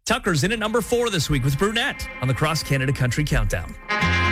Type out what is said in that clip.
Tucker's in at number 4 this week with Brunette on the Cross Canada Country Countdown.